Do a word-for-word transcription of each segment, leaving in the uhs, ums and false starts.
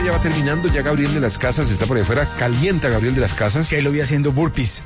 ya va terminando, ya Gabriel de las Casas está por ahí afuera, calienta Gabriel de las Casas. Que lo vi haciendo burpees.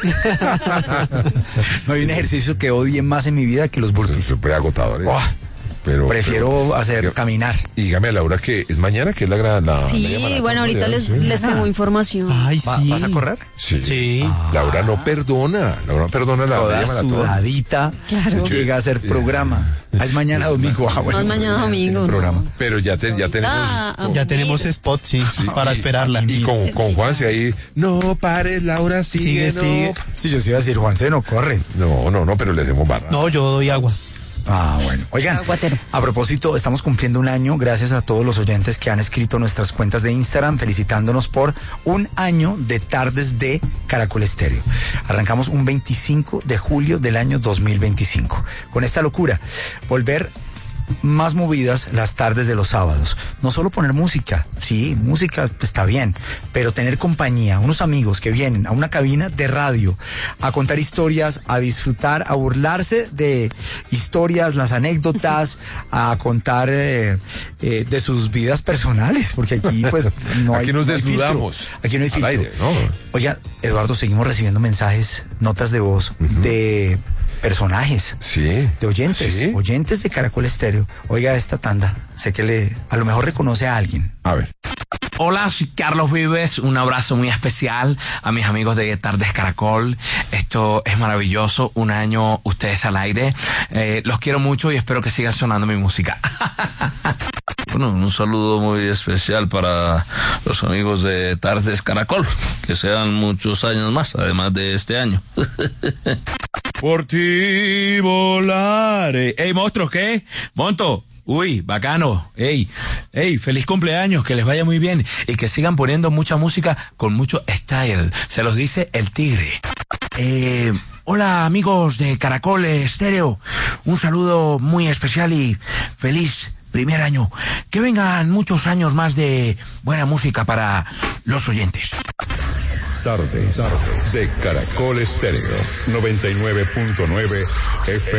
No hay un ejercicio que odie más en mi vida que los burpees. Súper agotador, ¿eh? Oh, pero, prefiero pero, hacer yo, caminar. Y dígame a Laura que es mañana, que es la gran... La, sí, la maratón, bueno, ahorita les, ¿sí? les tengo información. Ay, ¿Va, sí. ¿Vas a correr? Sí. Sí. Ah. Laura no perdona, Laura no perdona la Toda media maratón. sudadita, Claro. llega a hacer programa. Ah, es mañana domingo. Ah, bueno, No, es mañana domingo, programa. no. Pero ya, te, ya tenemos... Ah, con- Ya tenemos spot, sí, para y- esperarla. Y con, con Juanse ahí, no pares, Laura, sigue, Sigue, no. sigue. Sí, yo sí iba a decir, Juanse, no corre. No, no, no, pero le hacemos barra. No, yo doy agua. Ah, bueno. Oigan, Aguatero. a propósito, estamos cumpliendo un año, gracias a todos los oyentes que han escrito nuestras cuentas de Instagram, felicitándonos por un año de tardes de Caracol Estéreo. Arrancamos un veinticinco de julio del año dos mil veinticinco. Con esta locura, volver más movidas las tardes de los sábados. No solo poner música, sí, música está bien, pero tener compañía, unos amigos que vienen a una cabina de radio a contar historias, a disfrutar, a burlarse de historias, las anécdotas, a contar eh, eh, de sus vidas personales, porque aquí pues no hay Aquí nos no hay desnudamos. filtro. Aquí no hay Al filtro. aire, ¿no? Oiga, Eduardo, seguimos recibiendo mensajes, notas de voz uh-huh. de personajes, Sí. de oyentes, ¿Sí? oyentes de Caracol Estéreo. Oiga esta tanda, sé que le, a lo mejor reconoce a alguien. A ver. Hola, soy Carlos Vives, un abrazo muy especial a mis amigos de Tardes Caracol. Esto es maravilloso, un año ustedes al aire. Eh, los quiero mucho y espero que siga sonando mi música. Bueno, un saludo muy especial para los amigos de Tardes Caracol, que sean muchos años más, además de este año. Por ti volaré. Ey, monstruos, ¿qué? Monto. Uy, bacano. Ey, ey, feliz cumpleaños, que les vaya muy bien y que sigan poniendo mucha música con mucho style. Se los dice el Tigre. Eh, hola amigos de Caracol Estéreo. Un saludo muy especial y feliz primer año. Que vengan muchos años más de buena música para los oyentes. Tardes, tardes de Caracol Estéreo noventa y nueve punto nueve F M.